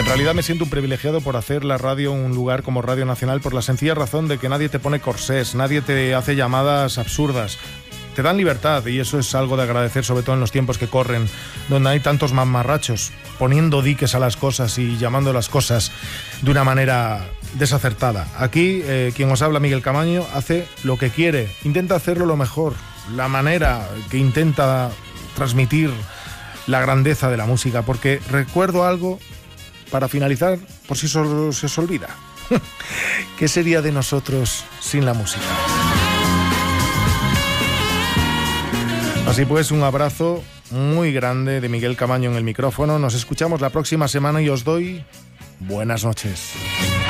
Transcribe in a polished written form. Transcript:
En realidad me siento un privilegiado por hacer la radio un lugar como Radio Nacional, por la sencilla razón de que nadie te pone corsés, nadie te hace llamadas absurdas. Te dan libertad y eso es algo de agradecer, sobre todo en los tiempos que corren, donde hay tantos mamarrachos poniendo diques a las cosas y llamando las cosas de una manera desacertada. Aquí, quien os habla, Miguel Camaño, hace lo que quiere, intenta hacerlo lo mejor, la manera que intenta transmitir la grandeza de la música, porque recuerdo algo para finalizar, por si se os olvida. ¿Qué sería de nosotros sin la música? Así pues, un abrazo muy grande de Miguel Camaño en el micrófono. Nos escuchamos la próxima semana y os doy buenas noches.